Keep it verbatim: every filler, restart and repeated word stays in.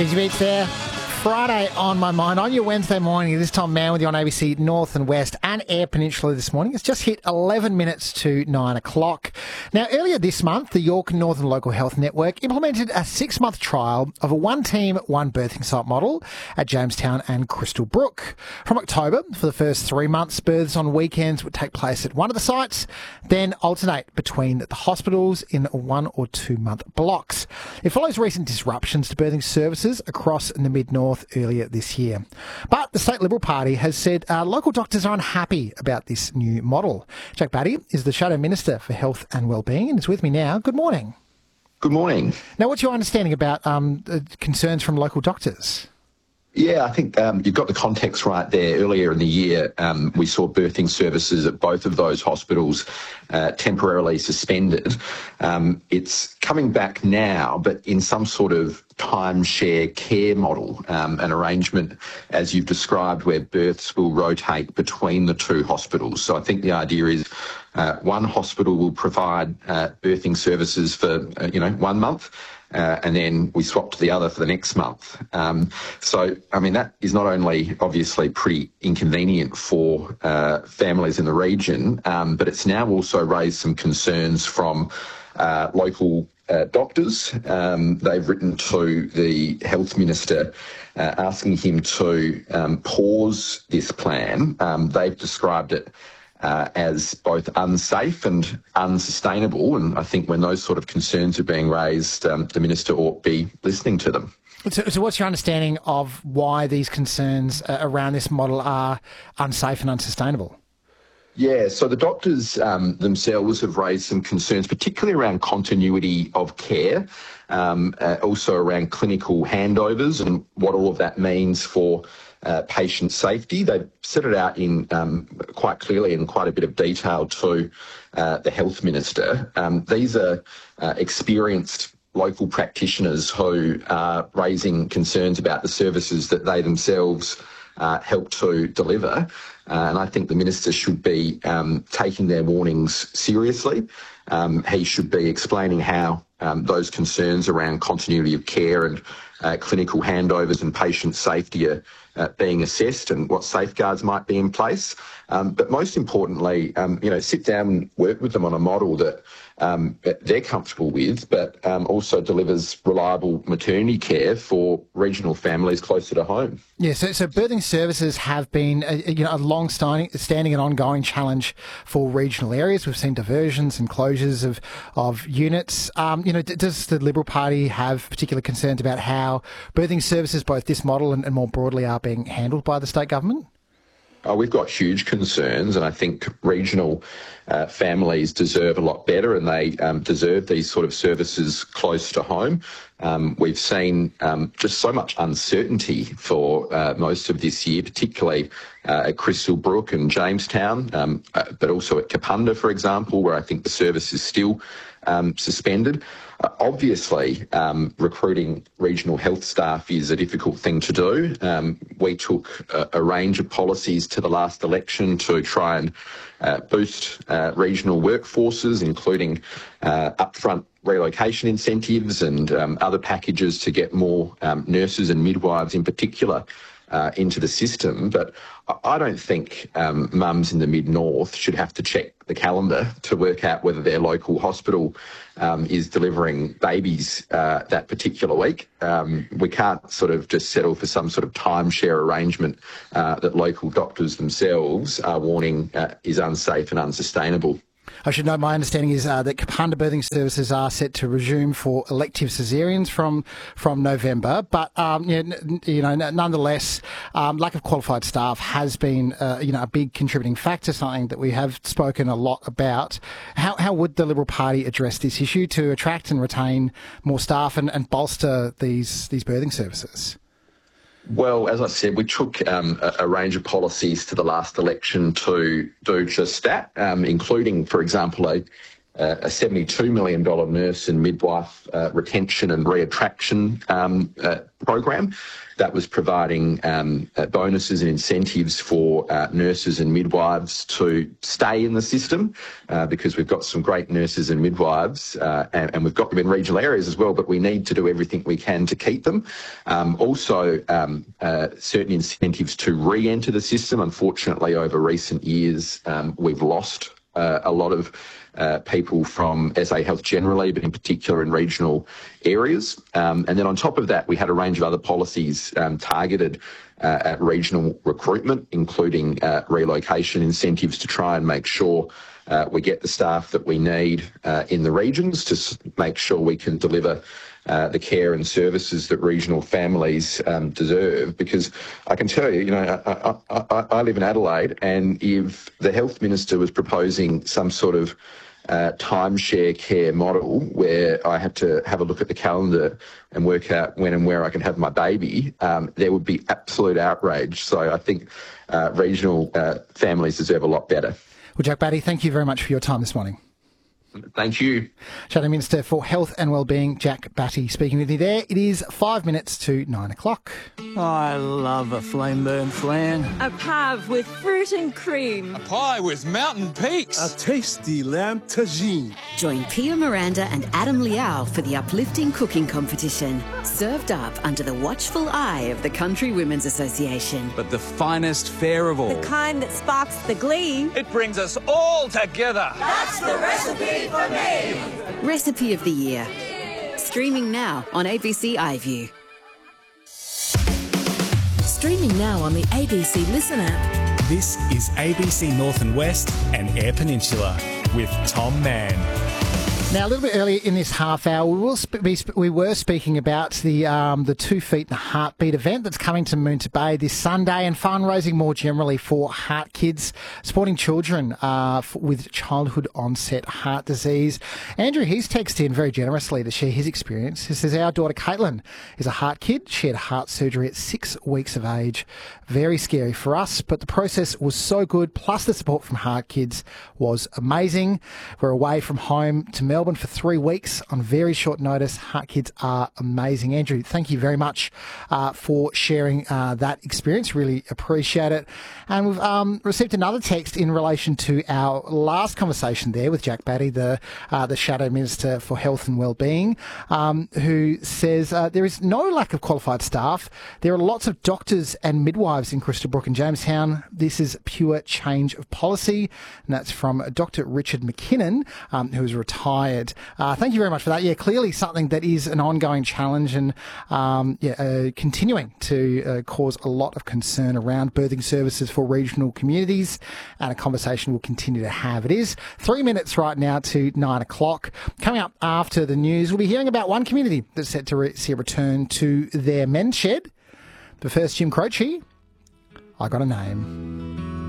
Easy Beats there. Friday on my mind. On your Wednesday morning, this time man with you on A B C North and West and Eyre Peninsula this morning. It's just hit eleven minutes to nine o'clock. Now, earlier this month, the York Northern Local Health Network implemented a six-month trial of a one-team, one-birthing site model at Jamestown and Crystal Brook. From October, for the first three months, births on weekends would take place at one of the sites, then alternate between the hospitals in one or two-month blocks. It follows recent disruptions to birthing services across the mid-north earlier this year. But the State Liberal Party has said uh, local doctors are unhappy about this new model. Jack Batty is the Shadow Minister for Health and Wellbeing and is with me now. Good morning. Good morning. Now, what's your understanding about um, uh, concerns from local doctors? Yeah, I think um, you've got the context right there. Earlier in the year, um, we saw birthing services at both of those hospitals uh, temporarily suspended. Um, it's coming back now, but in some sort of timeshare care model, um, an arrangement, as you've described, where births will rotate between the two hospitals. So I think the idea is uh, one hospital will provide uh, birthing services for, uh, you know, one month, Uh, and then we swap to the other for the next month. Um, so, I mean, that is not only obviously pretty inconvenient for uh, families in the region, um, but it's now also raised some concerns from uh, local uh, doctors. Um, they've written to the Health Minister uh, asking him to um, pause this plan. Um, they've described it Uh, as both unsafe and unsustainable. And I think when those sort of concerns are being raised, um, the Minister ought be listening to them. So, so what's your understanding of why these concerns uh, around this model are unsafe and unsustainable? Yeah, so the doctors um, themselves have raised some concerns, particularly around continuity of care, um, uh, also around clinical handovers and what all of that means for Uh, patient safety. They've set it out in um, quite clearly in quite a bit of detail to uh, the Health Minister. Um, these are uh, experienced local practitioners who are raising concerns about the services that they themselves uh, help to deliver. Uh, and I think the Minister should be um, taking their warnings seriously. Um, he should be explaining how um, those concerns around continuity of care and uh, clinical handovers and patient safety are uh, being assessed and what safeguards might be in place. Um, but most importantly, um, you know, sit down and work with them on a model that um, they're comfortable with, but um, also delivers reliable maternity care for regional families closer to home. Yeah, so, so birthing services have been a, you know, a long-standing standing and ongoing challenge for regional areas. We've seen diversions and closures of, of units. Um, you know, d- does the Liberal Party have particular concerns about how birthing services, both this model and, and more broadly, are being handled by the state government? Oh, we've got huge concerns, and I think regional uh, families deserve a lot better, and they um, deserve these sort of services close to home. Um, we've seen um, just so much uncertainty for uh, most of this year, particularly uh, at Crystal Brook and Jamestown, um, uh, but also at Kapunda, for example, where I think the service is still um, suspended. Uh, obviously, um, recruiting regional health staff is a difficult thing to do. Um, we took a, a range of policies to the last election to try and uh, boost uh, regional workforces, including uh, upfront relocation incentives and um, other packages to get more um, nurses and midwives in particular uh, into the system. But I don't think um, mums in the mid-north should have to check the calendar to work out whether their local hospital um, is delivering babies uh, that particular week. Um, we can't sort of just settle for some sort of timeshare arrangement uh, that local doctors themselves are warning uh, is unsafe and unsustainable. I should note my understanding is uh, that Kapunda birthing services are set to resume for elective caesareans from from November, but um, you know, n- you know nonetheless, um, lack of qualified staff has been uh, you know a big contributing factor, something that we have spoken a lot about. How how would the Liberal Party address this issue to attract and retain more staff and, and bolster these these birthing services? Well, as I said, we took um, a, a range of policies to the last election to do just that, um, including, for example, a uh, a seventy-two million dollars nurse and midwife uh, retention and reattraction um, uh, program that was providing um, uh, bonuses and incentives for uh, nurses and midwives to stay in the system uh, because we've got some great nurses and midwives uh, and, and we've got them in regional areas as well, but we need to do everything we can to keep them. Um, also, um, uh, certain incentives to re-enter the system. Unfortunately, over recent years, um, we've lost uh, a lot of Uh, people from S A Health generally, but in particular in regional areas. Um, and then on top of that, we had a range of other policies um, targeted uh, at regional recruitment, including uh, relocation incentives to try and make sure uh, we get the staff that we need uh, in the regions to s- make sure we can deliver Uh, the care and services that regional families um, deserve. Because I can tell you, you know, I, I, I, I live in Adelaide, and if the health minister was proposing some sort of uh, timeshare care model where I have to have a look at the calendar and work out when and where I can have my baby, um, there would be absolute outrage. So I think uh, regional uh, families deserve a lot better. Well, Jack Batty, thank you very much for your time this morning. Thank you. Shadow Minister for Health and Wellbeing, Jack Batty, speaking with you there. It is five minutes to nine o'clock. I love a flame burn flan. A pave with fruit and cream. A pie with mountain peaks. A tasty lamb tagine. Join Pia Miranda and Adam Liao for the uplifting cooking competition. Served up under the watchful eye of the Country Women's Association. But the finest fare of all. The kind that sparks the glee. It brings us all together. That's the recipe for me. Recipe of the Year. Streaming now on A B C iView. Streaming now on the A B C Listen app. This is A B C North and West and Eyre Peninsula with Tom Mann. Now, a little bit earlier in this half hour, we will sp- be sp- we were speaking about the um, the Two Feet and a Heartbeat event that's coming to Moonta Bay this Sunday, and fundraising more generally for heart kids, supporting children uh, f- with childhood onset heart disease. Andrew, he's texted in very generously to share his experience. He says, our daughter Caitlin is a heart kid. She had heart surgery at six weeks of age. Very scary for us, but the process was so good, plus the support from Heart Kids was amazing. We're away from home to Melbourne Melbourne for three weeks on very short notice. Heart Kids are amazing. Andrew, thank you very much uh, for sharing uh, that experience. Really appreciate it. And we've um, received another text in relation to our last conversation there with Jack Batty, the uh, the Shadow Minister for Health and Wellbeing, um, who says uh, there is no lack of qualified staff. There are lots of doctors and midwives in Crystal Brook and Jamestown. This is pure change of policy. And that's from Doctor Richard McKinnon, um, who is retired. Uh, thank you very much for that. Yeah, clearly something that is an ongoing challenge and um, yeah, uh, continuing to uh, cause a lot of concern around birthing services for regional communities, and a conversation we'll continue to have. It is three minutes right now to nine o'clock. Coming up after the news, we'll be hearing about one community that's set to re- see a return to their men's shed. But first, Jim Croce, I Got a Name.